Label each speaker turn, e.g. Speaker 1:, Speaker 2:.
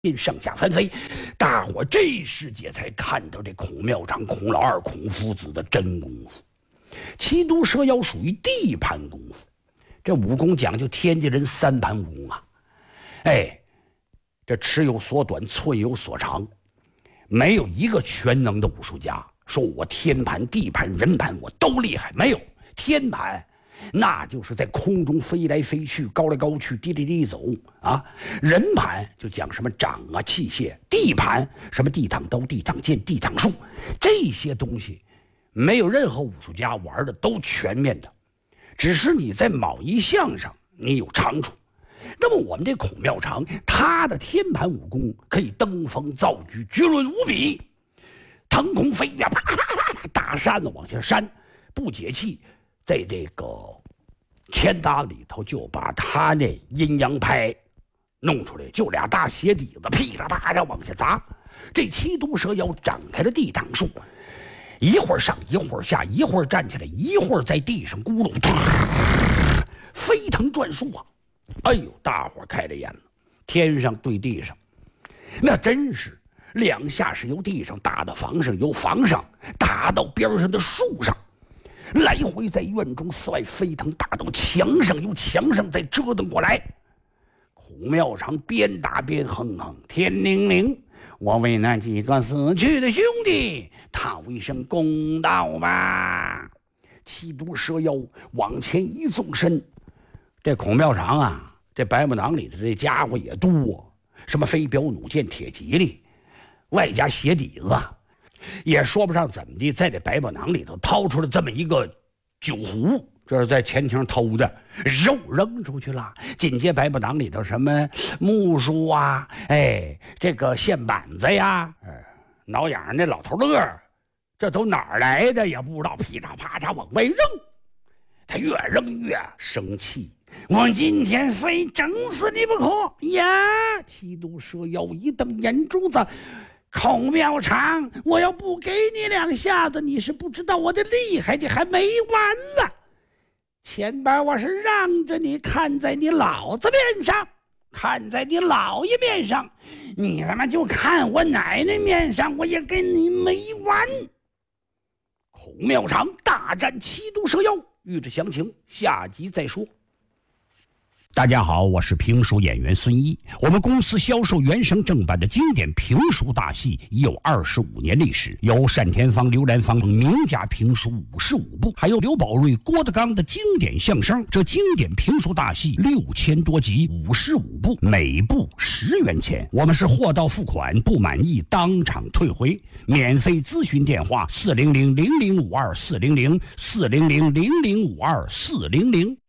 Speaker 1: 上下翻飞，大伙这时节才看到这孔庙长、孔老二、孔夫子的真功夫。七毒蛇妖属于地盘功夫，这武功讲究天津人三盘武功啊。这尺有所短，寸有所长，没有一个全能的武术家说我天盘、地盘、人盘我都厉害，没有。天盘那就是在空中飞来飞去，高来高去，低来低走啊。人盘就讲什么掌啊器械，地盘什么地躺刀、地躺剑、地躺术，这些东西没有任何武术家玩的都全面的，只是你在某一项上你有长处。那么我们这孔庙长，他的天盘武功可以登峰造极，绝伦无比，腾空飞跃，啪啪啪啪，大扇子往下扇，不解气。在这个拳打里头，就把他那阴阳拍弄出来，就俩大鞋底子噼啦啪啦往下砸。这七毒蛇妖展开了地躺术，一会儿上一会儿下，一会儿站起来，一会儿在地上咕噜飞腾转速啊！哎呦，大伙开了眼了，天上对地上，那真是两下是由地上打到房上，由房上打到边上的树上，来回在院中四外飞腾，打到墙上，由墙上再折腾过来。孔庙长边打边哼哼：天灵灵，我为那几个死去的兄弟讨一声公道吧。七毒蛇妖往前一纵身，这孔庙长啊，这百宝囊里的这家伙也多，什么飞镖、弩箭、铁吉利，外加鞋底子，也说不上怎么的，在这百宝囊里头掏出了这么一个酒壶，这是在前厅偷的，肉扔出去了。紧接百宝囊里头什么木梳啊，这个线板子呀，挠痒那老头乐，这都哪儿来的也不知道，噼里啪嚓往外扔。他越扔越生气，我今天非整死你不可呀！七毒蛇妖一瞪眼珠子，孔庙长，我要不给你两下子，你是不知道我的厉害的，还没完了。前边我是让着你看在你老子面上，看在你姥爷面上，你他妈就看我奶奶面上，我也跟你没完。孔庙长大战七毒蛇妖，欲知详情，下集再说。大家好，我是评书演员孙一。我们公司销售原声正版的经典评书大戏已有25年历史，有单田芳、刘兰芳等名家评书55部，还有刘宝瑞、郭德纲的经典相声。这经典评书大戏6000多集，55部，每部10元钱。我们是货到付款，不满意当场退回。免费咨询电话：400-0052-400-400-0052-400。